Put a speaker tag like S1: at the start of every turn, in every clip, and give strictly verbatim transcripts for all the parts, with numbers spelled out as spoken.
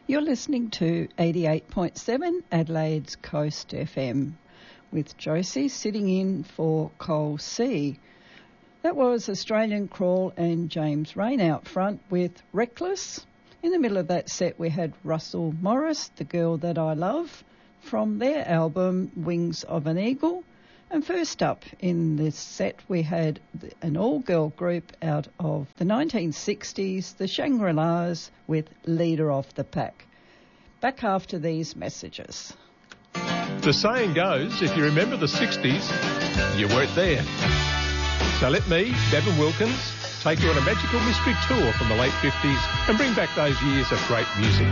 S1: You're listening to eighty-eight point seven Adelaide's Coast F M with Josie sitting in for Cole C. That was Australian Crawl and James Rain out front with Reckless. In the middle of that set we had Russell Morris, The Girl That I Love, from their album Wings of an Eagle. And first up in this set we had an all-girl group out of the nineteen sixties, the Shangri-Las, with Leader of the Pack. Back after these messages.
S2: The saying goes, if you remember the sixties, you weren't there. So let me, Bevan Wilkins, take you on a magical mystery tour from the late fifties and bring back those years of great music.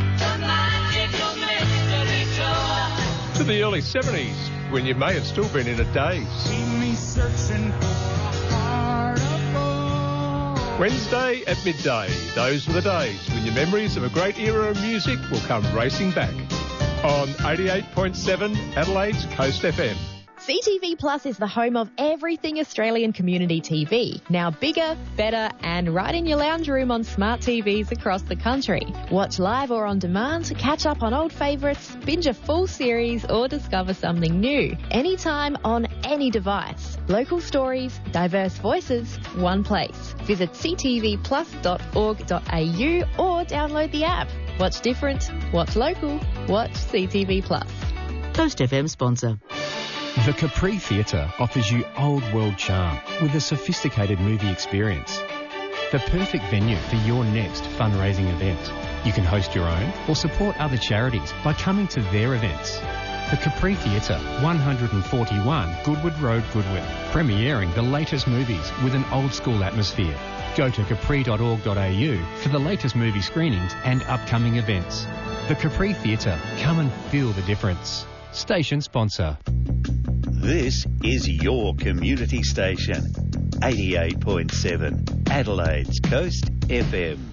S2: To the early seventies, when you may have still been in a daze. Wednesday at midday, those were the days when your memories of a great era of music will come racing back. On eighty-eight point seven Adelaide's Coast F M.
S3: C T V Plus is the home of everything Australian community T V. Now bigger, better and right in your lounge room on smart T Vs across the country. Watch live or on demand, catch up on old favourites, binge a full series or discover something new. Anytime on any device. Local stories, diverse voices, one place. Visit c t v plus dot org dot a u or download the app. Watch different, watch local, watch C T V Plus.
S4: Coast F M sponsor.
S5: The Capri Theatre offers you old world charm with a sophisticated movie experience. The perfect venue for your next fundraising event. You can host your own or support other charities by coming to their events. The Capri Theatre, one forty-one Goodwood Road, Goodwood, premiering the latest movies with an old school atmosphere. Go to capri dot org dot a u for the latest movie screenings and upcoming events. The Capri Theatre, come and feel the difference. Station sponsor.
S6: This is your community station, eighty-eight point seven Adelaide's Coast F M.